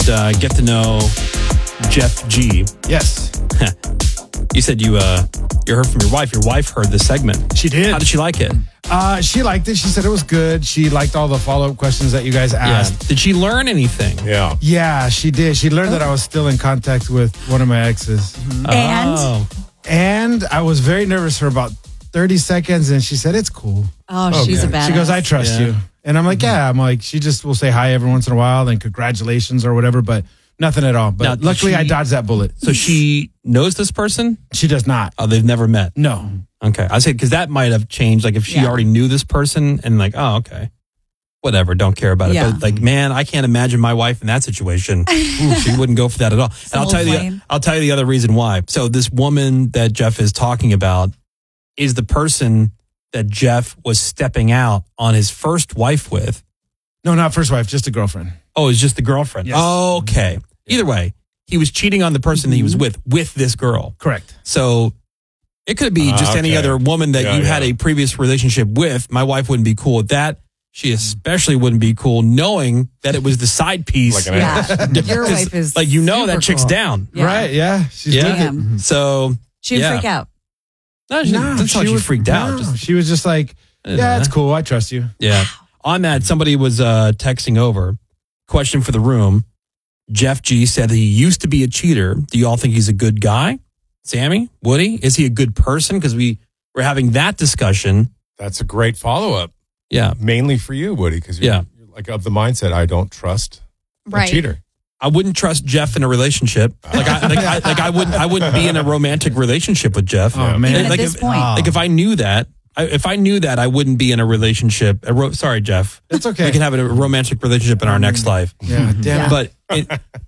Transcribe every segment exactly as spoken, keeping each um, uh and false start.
uh, get to know Jeff G. Yes. You said you uh, you heard from your wife. Your wife heard this segment. She did. How did she like it? Uh, she liked it. She said it was good. She liked all the follow-up questions that you guys asked. Yeah. Did she learn anything? Yeah. Yeah, she did. She learned that I was still in contact with one of my exes. And? Oh. And I was very nervous for about thirty seconds, and she said, it's cool. Oh, she's a badass. She goes, I trust Yeah. you. And I'm like, yeah. I'm like, she just will say hi every once in a while and congratulations or whatever, but nothing at all. But Now, did luckily, she- I dodged that bullet. So she knows this person? She does not. Oh, they've never met. No. Okay. I say, because that might have changed. Like if she Yeah. already knew this person and like, oh, okay. Whatever, don't care about it. Yeah. But like, man, I can't imagine my wife in that situation. Ooh, she wouldn't go for that at all. And I'll old tell you, the, flame. I'll tell you the other reason why. So this woman that Jeff is talking about is the person that Jeff was stepping out on his first wife with. No, not first wife, just a girlfriend. Oh, it's just the girlfriend. Yes. Oh, okay. Either way, he was cheating on the person that he was with, with this girl. Correct. So it could be Ah, just any okay. other woman that Yeah, you had yeah. a previous relationship with. My wife wouldn't be cool with that. She especially wouldn't be cool knowing that it was the side piece. Like an Yeah. Your 'Cause, wife is like, you know that super chick's cool. down. Yeah. Right, yeah. She's Yeah. with it. Damn. So She'd yeah. freak out. No, she, No, that's how she was- freaked out. no, Just, she was just like, yeah, it's cool. I trust you. yeah. On that, somebody was uh, texting over. Question for the room. Jeff G said that he used to be a cheater. Do you all think he's a good guy? Sammy? Woody? Is he a good person? Because we were having that discussion. That's a great follow-up. Yeah. Mainly for you, Woody, because you're, Yeah. you're like of the mindset, I don't trust Right. a cheater. I wouldn't trust Jeff in a relationship. Like I, like, I, like I wouldn't, I wouldn't be in a romantic relationship with Jeff. Oh, man. Even at like this if, point. like if I knew that, I, if I knew that, I wouldn't be in a relationship. A ro- sorry, Jeff. It's okay. We can have a romantic relationship in our next life. Yeah, damn it. But in,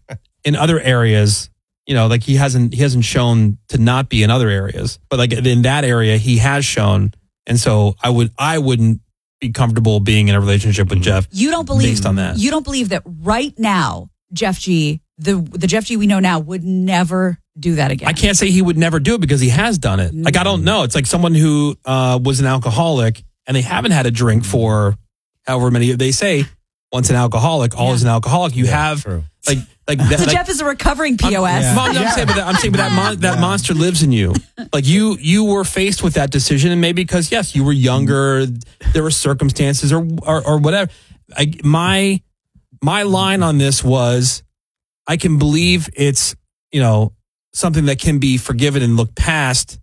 in other areas, you know, like he hasn't, he hasn't shown to not be in other areas. But like in that area, he has shown, and so I would, I wouldn't be comfortable being in a relationship with Jeff. You don't believe based on that. You don't believe that right now, Jeff G, the the Jeff G we know now, would never do that again. I can't say he would never do it because he has done it. Like, I don't know. It's like someone who uh, was an alcoholic and they haven't had a drink for however many. They say once an alcoholic, always an alcoholic. You have true. like like that. So like, Jeff is a recovering P O S. I'm, I'm, I'm saying, but that, I'm saying, but that mon- that monster lives in you. Like you, you were faced with that decision, and maybe because yes, you were younger, there were circumstances or or, or whatever. I, my my line on this was, I can believe it's you know something that can be forgiven and looked past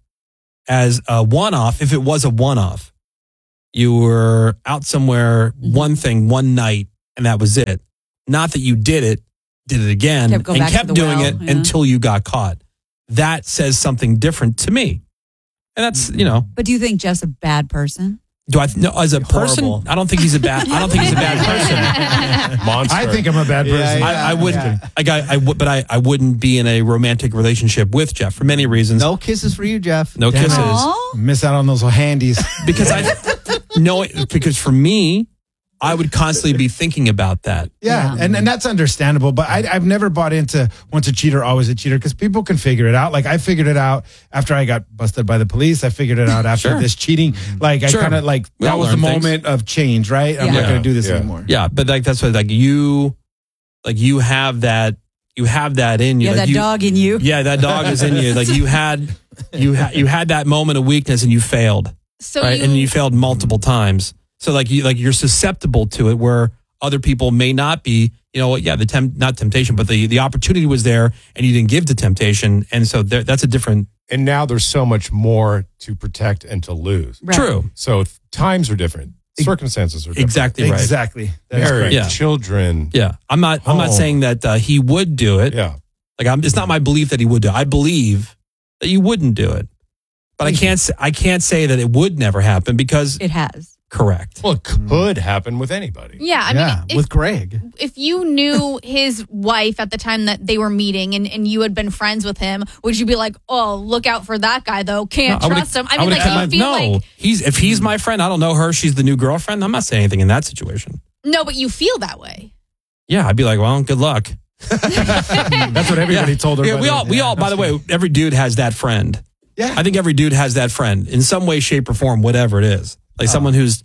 as a one-off. If it was a one-off, you were out somewhere, one thing, one night, and that was it. Not that you did it. Did it again Kept going and back to kept the doing well, it yeah. until you got caught. That says something different to me. And that's, you know, But do you think Jeff's a bad person? do I no as a person? Horrible. I don't think he's a bad I don't think he's a bad person. Monster. I think I'm a bad person. I, I would like I, I would but I, I wouldn't be in a romantic relationship with Jeff for many reasons. No kisses for you, Jeff. No Damn it. kisses. Aw. Miss out on those handies. Because I no because for me, I would constantly be thinking about that. Yeah, Yeah. and, and that's understandable. But I, I've never bought into once a cheater, always a cheater, because people can figure it out. Like I figured it out after I got busted by the police. I figured it out after Sure. this cheating. Like I Sure. kind of like We that all was the learn things. moment of change, right? I'm Yeah. not going Yeah. to do this Yeah. anymore. Yeah, but like that's what like you like you have that you have that in you. Yeah, like that you, dog in you. Yeah, that dog is in you. Like you had you had you had that moment of weakness and you failed. So right? you, And you failed multiple times. So like you like you're susceptible to it where other people may not be, you know what, yeah, the temp, not temptation, but the, the opportunity was there and you didn't give the temptation. And so there, that's a different, And now there's so much more to protect and to lose. Right. true. So th- times are different. Circumstances are different. Exactly right. Exactly. That is Marriage, correct. Yeah. children. Yeah. I'm not, I'm not Home. saying that uh, he would do it. Yeah. Like I'm, it's not my belief that he would do it. I believe that you wouldn't do it, but I can't, s- I can't say that it would never happen because It has. correct. Well, it could happen with anybody. yeah, I yeah, mean, if, with Greg. if you knew his wife at the time that they were meeting and, and you had been friends with him, would you be like, oh, look out for that guy, though? Can't No, I would've- trust him. I I mean, would've like, kept you my- feel no, like, he's, if he's my friend, I don't know her. She's the new girlfriend. I'm not saying anything in that situation. no, but you feel that way. Yeah. I'd be like, well, good luck. That's what everybody told her. Yeah, by we the all, way. we Yeah, all, by the that's way, every dude has that friend. Yeah. I think every dude has that friend in some way, shape, or form, whatever it is. Like someone who's,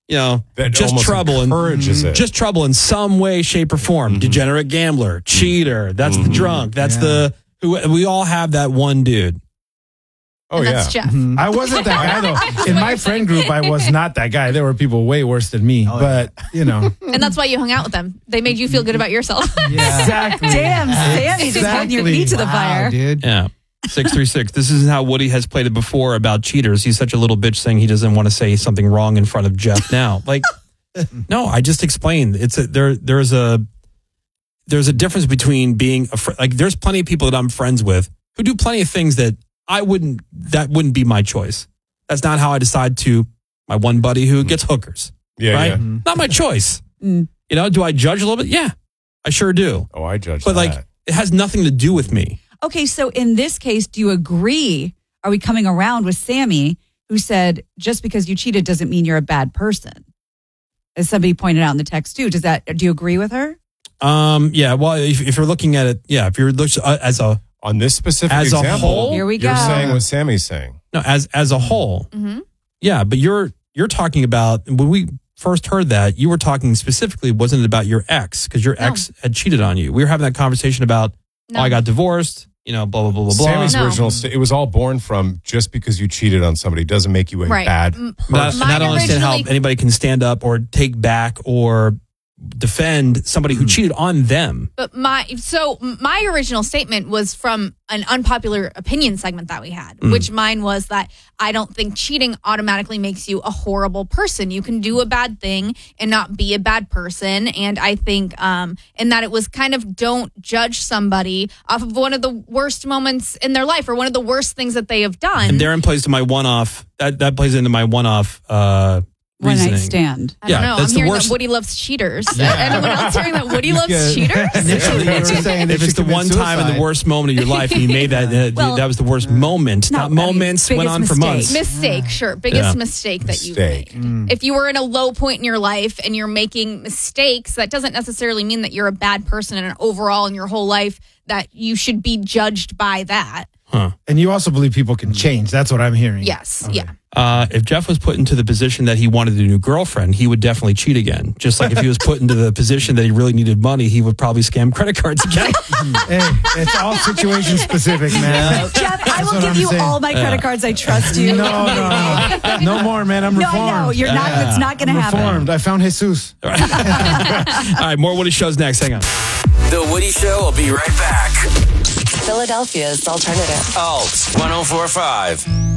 you know, That just almost trouble and encourages it. just trouble in some way, shape, or form. Mm-hmm. Degenerate gambler, cheater. That's the drunk. That's Yeah. the who. We all have that one dude. Oh, and yeah. that's Jeff. I wasn't that guy though. In my friend group, I was not that guy. There were people way worse than me. But you know, And that's why you hung out with them. They made you feel good about yourself. exactly. Damn, Sammy, just putting your feet to the Wow, fire. dude. Yeah. six three six. This is how Woody has played it before about cheaters. He's such a little bitch saying he doesn't want to say something wrong in front of Jeff now. Like, no, I just explained. It's a, there. There's a there's a difference between being a fr- like. There's plenty of people that I'm friends with who do plenty of things that I wouldn't. That wouldn't be my choice. That's not how I decide to. My one buddy who gets hookers. Yeah, right? yeah. Not my choice. Mm. You know, do I judge a little bit? Yeah, I sure do. Oh, I judge But that. like, it has nothing to do with me. Okay, so in this case, do you agree? Are we coming around with Sammy, who said just because you cheated doesn't mean you're a bad person? As somebody pointed out in the text too. Does that? Do you agree with her? Um, yeah. Well, if, if you're looking at it, yeah. If you're looking uh, as a On this specific As a example, whole? Here we you're go. saying what Sammy's saying. no, as as a whole, Mhm. yeah. But you're you're talking about when we first heard that you were talking specifically wasn't it about your ex because your No. ex had cheated on you. We were having that conversation about No. oh, I got divorced. You know, blah blah blah blah blah. Sammy's No. original, sta- it was all born from just because you cheated on somebody doesn't make you a Right. bad M- person. But I, and I Mine don't understand how originally- anybody can stand up or take back or defend somebody who cheated on them. But my so my original statement was from an unpopular opinion segment that we had, Mm. which mine was that I don't think cheating automatically makes you a horrible person. You can do a bad thing and not be a bad person. And I think um and that it was kind of don't judge somebody off of one of the worst moments in their life or one of the worst things that they have done. And therein plays to my one off. That that plays into my one off. Uh, One night reasoning. stand. I don't yeah, know. that's I'm the hearing worst- that Woody loves cheaters. Anyone else hearing that Woody loves Yeah. cheaters? Initially, you were saying that If she it's the one committed time in the suicide. worst moment of your life, and you made that, uh, Well, that was the worst moment. no, Not I mean, moments went biggest on for mistake. months. Mistake, sure. Biggest Yeah. mistake that you've Mistake. made. If you were in a low point in your life and you're making mistakes, that doesn't necessarily mean that you're a bad person and overall in your whole life that you should be judged by that. And you also believe people can change. That's what I'm hearing. Yes. Yeah. Uh, if Jeff was put into the position that he wanted a new girlfriend, he would definitely cheat again. Just like if he was put into the position that he really needed money, he would probably scam credit cards again. Hey, it's all situation specific, man. Jeff, I That's will what give I'm you saying. all my credit cards. I trust you. No, no, no. No more, man. I'm No, reformed. I know. You're not. It's not going to I'm happen. reformed. I found Jesus. All right, more Woody Shows next. Hang on. The Woody Show will be right back. Philadelphia's alternative. Alt one oh four point five.